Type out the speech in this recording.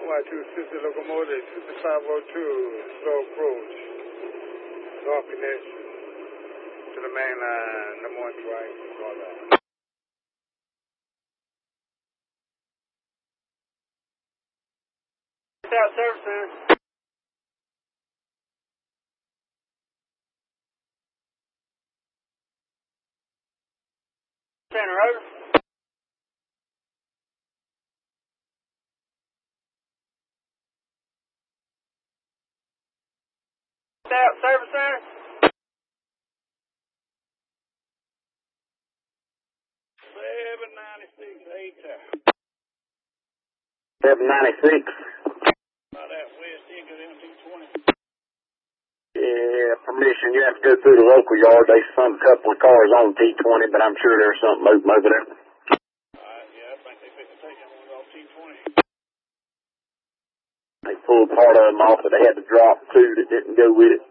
Sister Locomotive, 5502, slow approach, north connection to the main line, number 1 track, call out. South Service Center. Center, over. South Service Center. 796. About that west end, go down 220. Yeah, permission. You have to go through the local yard. There's some couple of cars on T20, but I'm sure there's something open over there. Yeah, I think they picked the take that one off T20. They pulled part of them off, but they had to drop two that didn't go with it.